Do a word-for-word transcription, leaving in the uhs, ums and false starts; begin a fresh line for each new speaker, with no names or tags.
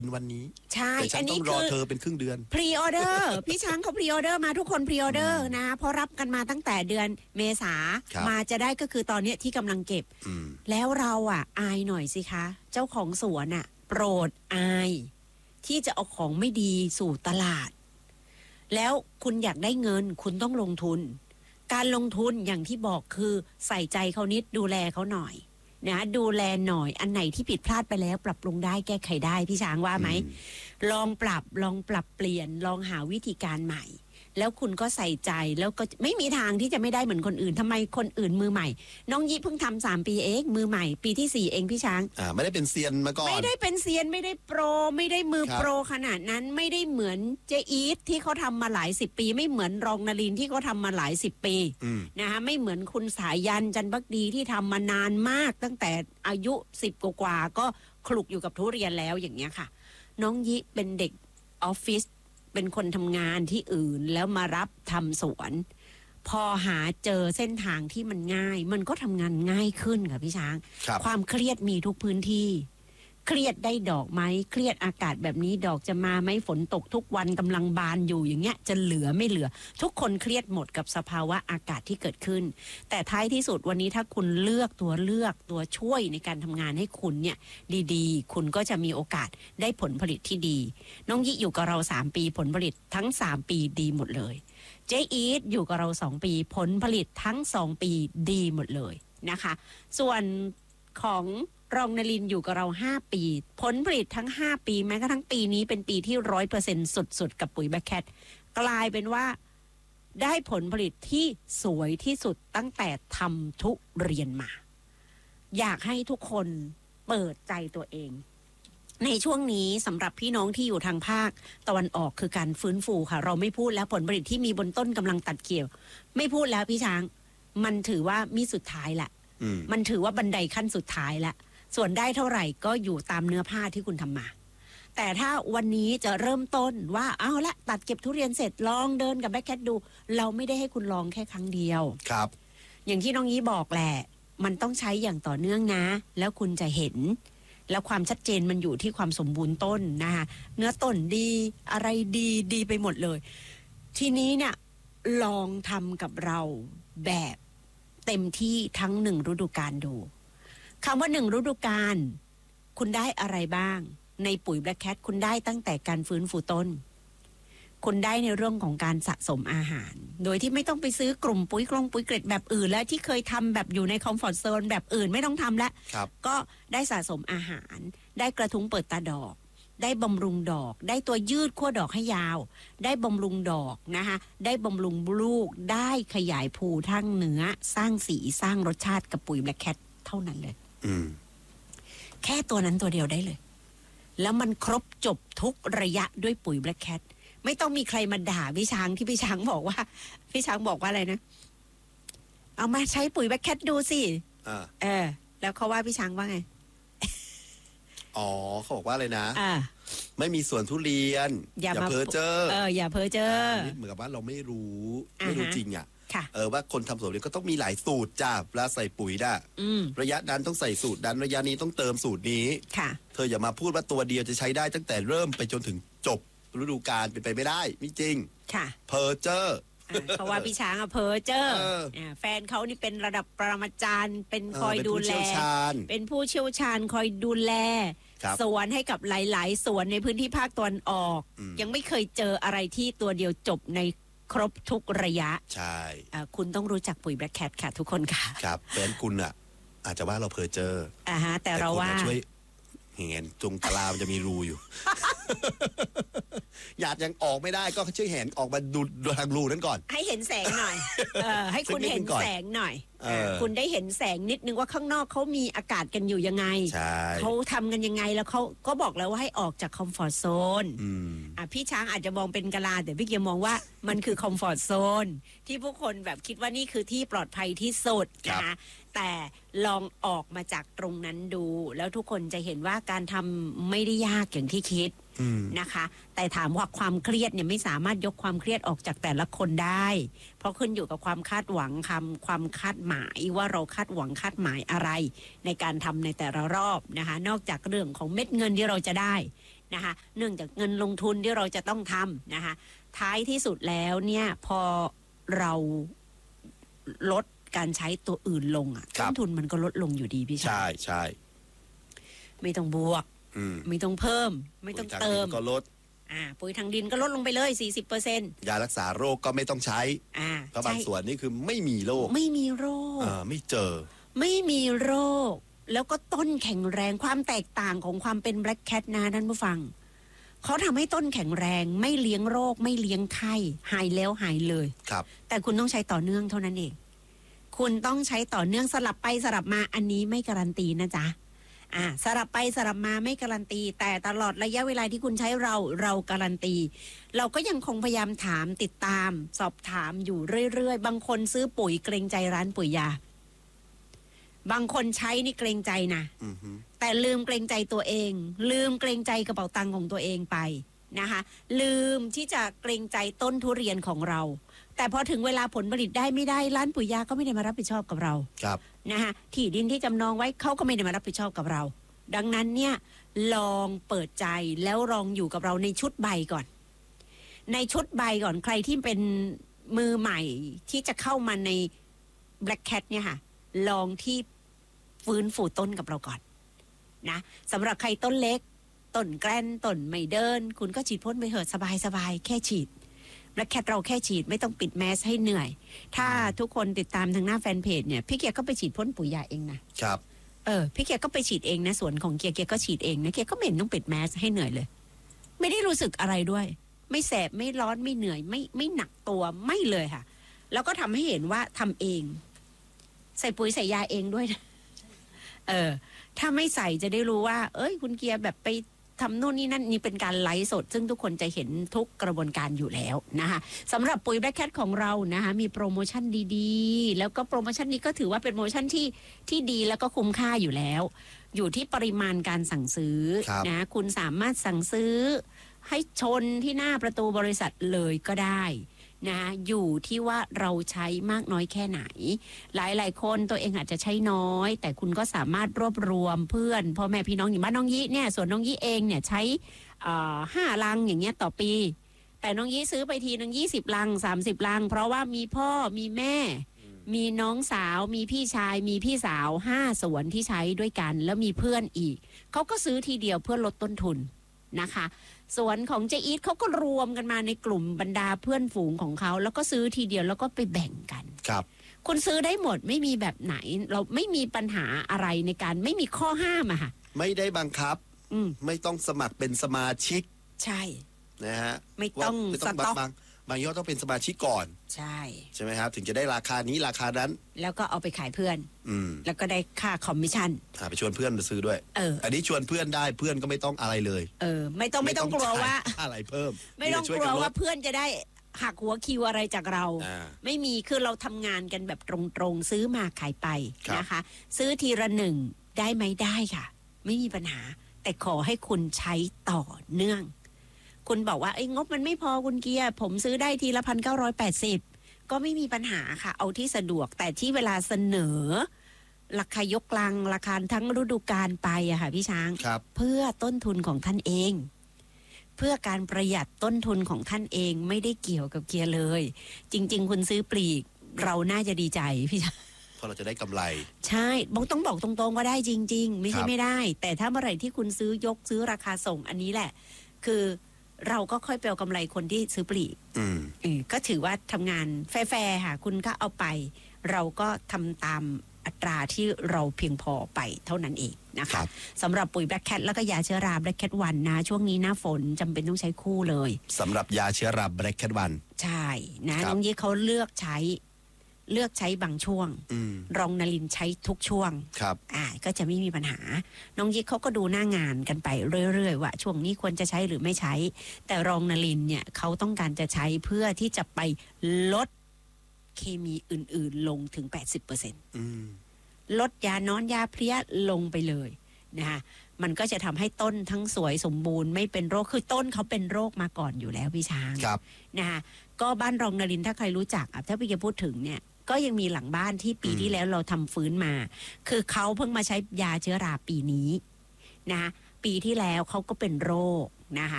วันนี้
ใช่
แต่ฉันต้องรอเธอเป็นครึ่งเดือน
พรีออเดอร์พี่ช้างเขาพรีออเดอร์มาทุกคนพรีออเดอร์นะเพราะรับกันมาตั้งแต่เดือนเมษามาจะได้ก็คือตอนนี้ที่กำลังเก็บแล้วเราอ่ะอายหน่อยสิคะเจ้าของสวนอ่ะโปรดอายที่จะเอาของไม่ดีสู่ตลาดแล้วคุณอยากได้เงินคุณต้องลงทุนการลงทุนอย่างที่บอกคือใส่ใจเขานิดดูแลเขาหน่อยนะดูแลหน่อยอันไหนที่ผิดพลาดไปแล้วปรับปรุงได้แก้ไขได้พี่ช้างว่าไหมลองปรับลองปรับเปลี่ยนลองหาวิธีการใหม่แล้วคุณก็ใส่ใจแล้วก็ไม่มีทางที่จะไม่ได้เหมือนคนอื่นทำไมคนอื่นมือใหม่น้องยี่เพิ่งทำสามปีเองมือใหม่ปีที่สี่เองพี่ช้าง
อ่าไม่ได้เป็นเซียนมาก่อน
ไม่ได้เป็นเซียนไม่ได้โปรไม่ได้มือโปรขนาดนั้นไม่ได้เหมือนเจอีทที่เขาทำมาหลายสิบปีไม่เหมือนรองนลินที่เขาทำมาหลายสิบปีนะคะไม่เหมือนคุณสายันจันทร์ภักดีที่ทำมานานมากตั้งแต่อายุสิบกว่าก็คลุกอยู่กับทุเรียนแล้วอย่างเงี้ยค่ะน้องยิเป็นเด็กออฟฟิศเป็นคนทำงานที่อื่นแล้วมารับทำสวนพอหาเจอเส้นทางที่มันง่ายมันก็ทำงานง่ายขึ้นค่ะพี่ช้างความเครียดมีทุกพื้นที่เครียดได้ดอกไหมเครียดอากาศแบบนี้ดอกจะมาไหมฝนตกทุกวันกำลังบานอยู่อย่างเงี้ยจะเหลือไม่เหลือทุกคนเครียดหมดกับสภาวะอากาศที่เกิดขึ้นแต่ท้ายที่สุดวันนี้ถ้าคุณเลือกตัวเลือกตัวช่วยในการทำงานให้คุณเนี่ยดีๆคุณก็จะมีโอกาสได้ผลผลิตที่ดีน้องยิอยู่กับเราสามปีผลผลิตทั้งสามปีดีหมดเลยเจอีทอยู่กับเราสองปีผลผลิตทั้งสองปีดีหมดเลยนะคะส่วนของรองนลินอยู่กับเราห้าปีผลผลิตทั้งห้าปีแม้กระทั่งปีนี้เป็นปีที่ ร้อยเปอร์เซ็นต์ สุดๆกับปุ๋ยแบคแคทกลายเป็นว่าได้ผลผลิตที่สวยที่สุดตั้งแต่ทำทุเรียนมาอยากให้ทุกคนเปิดใจตัวเองในช่วงนี้สำหรับพี่น้องที่อยู่ทางภาคตะวันออกคือการฟื้นฟูค่ะเราไม่พูดแล้วผลผลิตที่มีบนต้นกำลังตัดเกี่ยวไม่พูดแล้วพี่ช้างมันถือว่ามีสุดท้ายแหละมันถือว่าบันไดขั้นสุดท้ายละส่วนได้เท่าไหร่ก็อยู่ตามเนื้อผ้าที่คุณทำมาแต่ถ้าวันนี้จะเริ่มต้นว่าเอาละตัดเก็บทุเรียนเสร็จลองเดินกับแบคแคทดูเราไม่ได้ให้คุณลองแค่ครั้งเดียว
ครับ
อย่างที่น้องยี่บอกแหละมันต้องใช้อย่างต่อเนื่องนะแล้วคุณจะเห็นแล้วความชัดเจนมันอยู่ที่ความสมบูรณ์ต้นนะคะเนื้อต้นดีอะไรดีดีไปหมดเลยทีนี้เนี่ยลองทำกับเราแบบเต็มที่ทั้งหนึ่งฤดูกาลดูคำว่าหนึ่งฤดูกาลคุณได้อะไรบ้างในปุ๋ยแบล็คแคทคุณได้ตั้งแต่การฟื้นฟูต้นคุณได้ในเรื่องของการสะสมอาหารโดยที่ไม่ต้องไปซื้อกลุ่มปุ๋ยกลงปุ๋ยเกรดแบบอื่นแล้วที่เคยทำแบบอยู่ในคอมฟอร์ตโซนแบบอื่นไม่ต้องทำแล้วก็ได้สะสมอาหารได้กระทุ้งเปิดตาดอกได้บำรุงดอกได้ตัวยืดขั้วดอกให้ยาวได้บำรุงดอกนะคะได้บำรุงลูกได้ขยายภูทั้งเนื้อสร้างสีสร้างรสชาติกับปุ๋ยแบล็คแคทเท่านั้นเลยแค่ตัวนั้นตัวเดียวได้เลยแล้วมันครบจบทุกระยะด้วยปุ๋ยแบล็คแคทไม่ต้องมีใครมาด่าพี่ช้างที่พี่ช้างบอกว่าพี่ช้างบอกว่าอะไรนะเอามาใช้ปุ๋ยแบล็คแคทดูสิเออแล้วเขาว่าพี่ช้างว่าไง
อ๋อเขาบอกว่าอะไรนะ
อ่า
ไม่มีสวนทุเรียนอย่าเพ้อเจ้อ
เอออย่าเพ้อเจ้อ
เหมือนกับว่าเราไม่รู้ไม่รู้จริงอ่ะ
ค่ะ
เออว่าคนทำสวนเรียนก็ต้องมีหลายสูตรจ้าเวลาใส่ปุ๋ยน่ะระยะนั้นต้องใส่สูตรนั้นระยะนี้ต้องเติมสูตรนี้
ค่ะ
เธออย่ามาพูดว่าตัวเดียวจะใช้ได้ตั้งแต่เริ่มไปจนถึงจบฤดูกาลเป็นไปไม่ได้ไม่จริง
ค่ะ
เพอเจอ
เขาว่าพี่ช้างอะเพอเจอแฟนเขานี่เป็นระดับปรมาจารย์เป็นคอยดูแลเป็นผู้เชี่ยวชาญคอยดูแลสวนให้กับหลายๆสวนในพื้นที่ภาคตะวันออกยังไม่เคยเจออะไรที่ตัวเดียวจบในครบทุกระยะ
ใช่
คุณต้องรู้จักปุ๋ยแบล็คแคทค่ะทุกคนค่ะ
ครับแฟนคุณอะอาจจะว่าเราเพอเจอ
อ่าฮะแต่เราว่า
ช่วยเห็นตรงกะลามันจะมีรูอยู่หยาดยังออกไม่ได้ก็ช่วยเห็นออกมาดูทางรูนั้นก่อน
ให้เห็นแสงหน่อยเออให้คุณเห็นแสงหน่อยคุณได้เห็นแสงนิดนึงว่าข้างนอกเขามีอากาศกันอยู่ยังไงเขาทำกันยังไงแล้วเขาก็บอกแล้วว่าให้ออกจากคอมฟอร์ตโซนอ่ะพี่ช้างอาจจะมองเป็นกะลาแต่พี่เกียร์มองว่ามันคือคอมฟอร์ตโซนที่ผู้คนแบบคิดว่านี่คือที่ปลอดภัยที่สุดนะคะแต่ลองออกมาจากตรงนั้นดูแล้วทุกคนจะเห็นว่าการทำไม่ได้ยากอย่างที่คิดนะคะแต่ถามว่าความเครียดเนี่ยไม่สามารถยกความเครียดออกจากแต่ละคนได้เพราะขึ้นอยู่กับความคาดหวังคำความคาดหมายว่าเราคาดหวังคาดหมายอะไรในการทำในแต่ละรอบนะคะนอกจากเรื่องของเม็ดเงินที่เราจะได้นะคะเนื่องจากเงินลงทุนที่เราจะต้องทำนะคะท้ายที่สุดแล้วเนี่ยพอเราลดการใช้ตัวอื่นลงอ่ะต้นทุนมันก็ลดลงอยู่ดีพี่ชาย
ใช่ใช่
ไม่ต้องบวกไม่ต้องเพิ่มไม่ต้องเติม
ก็ลด
อ่าปุ๋ยทางดินก็ลดลงไปเลย สี่สิบเปอร์เซ็นต์
ยารักษาโรคก็ไม่ต้องใช้
อ่า
เพราะบางส่วนนี่คือไม่มีโรค
ไม่มีโรค
อ่าไม่เจอ
ไม่มีโรคแล้วก็ต้นแข็งแรงความแตกต่างของความเป็น Black Cat นะท่านผู้ฟังเขาทำให้ต้นแข็งแรงไม่เลี้ยงโรคไม่เลี้ยงไข้หายแล้วหายเลย
ครับ
แต่คุณต้องใช้ต่อเนื่องเท่านั้นเองคุณต้องใช้ต่อเนื่องสลับไปสลับมาอันนี้ไม่การันตีนะจ๊ะอ่าสลับไปสลับมาไม่การันตีแต่ตลอดระยะเวลาที่คุณใช้เราเราการันตีเราก็ยังคงพยายามถามติดตามสอบถามอยู่เรื่อยๆบางคนซื้อปุ๋ยเกรงใจร้านปุ๋ยยาบางคนใช้นี่เกรงใจนะแต่ลืมเกรงใจตัวเองลืมเกรงใจกระเป๋าตังค์ของตัวเองไปนะคะลืมที่จะเกรงใจต้นทุเรียนของเราแต่พอถึงเวลาผลผลิตได้ไม่ได้ร้านปุ๋ยยาก็ไม่ได้มารับผิดชอบกับเรา
ครับ
นะคะที่ดินที่จำนองไว้เขาก็ไม่ได้มารับผิดชอบกับเราดังนั้นเนี่ยลองเปิดใจแล้วลองอยู่กับเราในชุดใบก่อนในชุดใบก่อนใครที่เป็นมือใหม่ที่จะเข้ามาใน Black Cat เนี่ยค่ะลองที่ฟื้นฟูต้นกับเราก่อนนะสำหรับใครต้นเล็กต้นแกล้นต้นไม่เดินคุณก็ฉีดพ่นไปเถอะสบายๆแค่ฉีดBlack Catเราแค่ฉีดไม่ต้องปิดแมสให้เหนื่อยถ้าทุกคนติดตามทางหน้าแฟนเพจเนี่ยพี่เกียร์ก็ไปฉีดพ่นปุ๋ยยาเองนะครับเออพี่เกียร์ก็ไปฉีดเองนะสวนของเกียร์เกียร์ก็ฉีดเองนะเกียร์ก็ไม่เห็นต้องปิดแมสให้เหนื่อยเลยไม่ได้รู้สึกอะไรด้วยไม่แสบไม่ร้อนไม่เหนื่อยไม่ไม่หนักตัวไม่เลยค่ะแล้วก็ทำให้เห็นว่าทำเองใส่ปุ๋ยใส่ยาเองด้วยนะเออถ้าไม่ใส่จะได้รู้ว่าเอ้ยคุณเกียร์แบบไปทำนู่นนี่นั่นนี่เป็นการไลฟ์สดซึ่งทุกคนจะเห็นทุกกระบวนการอยู่แล้วนะคะสำหรับปุ๋ย Black Cat ของเรานะคะมีโปรโมชั่นดีๆแล้วก็โปรโมชั่นนี้ก็ถือว่าเป็นโปรโมชั่นที่ที่ดีแล้วก็คุ้มค่าอยู่แล้วอยู่ที่ปริมาณการสั่งซื้อนะคุณสามารถสั่งซื้อให้ชนที่หน้าประตูบริษัทเลยก็ได้นะอยู่ที่ว่าเราใช้มากน้อยแค่ไหนหลายๆคนตัวเองอาจจะใช้น้อยแต่คุณก็สามารถรวบรวมเพื่อนพ่อแม่พี่น้องอย่างบ้านน้องยี่เนี่ยส่วนน้องยี่เองเนี่ยใช้ห้าลังอย่างเงี้ยต่อปีแต่น้องยี่ซื้อไปทีนึงยี่สิบลังสามสิบลังเพราะว่ามีพ่อมีแม่มีน้องสาวมีพี่ชายมีพี่สาวห้าสวนที่ใช้ด้วยกันแล้วมีเพื่อนอีกเขาก็ซื้อทีเดียวเพื่อลดต้นทุนนะคะสวนของเจอีทเขาก็รวมกันมาในกลุ่มบรรดาเพื่อนฝูงของเขาแล้วก็ซื้อทีเดียวแล้วก็ไปแบ่งกัน
ครับ
คุณซื้อได้หมดไม่มีแบบไหนเราไม่มีปัญหาอะไรในการไม่มีข้อห้ามอะค่ะ
ไม่ได้บังคับไม่ต้องสมัครเป็นสมาชิก
ใช่
นะฮะ
ไม่ต้องสต็อก
บางบางยอดต้องเป็นสมาชิกก่อน
ใช่
ใช่ไหมครับถึงจะได้ราคานี้ราคานั้น
แล้วก็เอาไปขายเพื่อน
อืม
แล้วก็ได้ค่าคอมมิชชั่น
ไปชวนเพื่อนมาซื้อด้วย
เออ
อันนี้ชวนเพื่อนได้เพื่อนก็ไม่ต้องอะไรเลย
เออไม่ต้องไม่ต้องกลัวว่า
อะไรเพิ่ม
ไม่ต้องกลัวว่าเพื่อนจะได้หักหัวคิวอะไรจากเราไม่มีคือเราทำงานกันแบบตรงๆซื้อมาขายไปนะคะซื้อทีละหนึ่งได้ไหมได้ค่ะไม่มีปัญหาแต่ขอให้คุณใช้ต่อเนื่องคุณบอกว่าไอ้งบมันไม่พอคุณเกียร์ผมซื้อได้ทีละพันเก้าร้อยแปดสิบก็ไม่มีปัญหาค่ะเอาที่สะดวกแต่ที่เวลาเสนอราคายกกลางราคาทั้งฤดูกาลไปอะค่ะพี่ช้างเพื่อต้นทุนของท่านเองเพื่อการประหยัดต้นทุนของท่านเองไม่ได้เกี่ยวกับเกียร์เลยจริงๆคุณซื้อปลีกเราน่าจะดีใจพี่ช้าง
เพราะเราจะได้กำไร
ใช่บอกต้องบอกตรงๆว่าได้จริงๆไม่ใช่ไม่ได้แต่ถ้าเมื่อไหร่ที่คุณซื้อยกซื้อราคาส่งอันนี้แหละคือเราก็ค่อยไปเอากำไรคนที่ซื้อปลีกก็ถือว่าทำงานแฟร์ๆค่ะคุณก็เอาไปเราก็ทำตามอัตราที่เราเพียงพอไปเท่านั้นเองนะคะสำหรับปุ๋ย Black Cat แล้วก็ยาเชื้อรา Black Cat วันนะช่วงนี้หน้าฝนจำเป็นต้องใช้คู่เลย
สำหรับยาเชื้อรา Black Cat วัน
ใช่นะน้องยี่เขาเลือกใช้เลือกใช้บางช่วงรองนลินใช้ทุกช่วง
ครับ
อ่าก็จะไม่มีปัญหาน้องยิกเขาก็ดูหน้างานกันไปเรื่อยๆว่าช่วงนี้ควรจะใช้หรือไม่ใช้แต่รองนลินเนี่ยเขาต้องการจะใช้เพื่อที่จะไปลดเคมีอื่นๆลงถึง แปดสิบเปอร์เซ็นต์
อืม
ลดยานอนยาเพลี้ยลงไปเลยนะคะมันก็จะทำให้ต้นทั้งสวยสมบูรณ์ไม่เป็นโรคคือต้นเขาเป็นโรคมาก่อนอยู่แล้วพี่ช้างนะคะก็บ้านรองนลินถ้าใครรู้จักอ่ะถ้าพี่จะพูดถึงเนี่ยก็ยังมีหลังบ้านที่ปีที่แล้วเราทำฟื้นมาคือเขาเพิ่งมาใช้ยาเชื้อราปีนี้นะปีที่แล้วเขาก็เป็นโรคนะคะ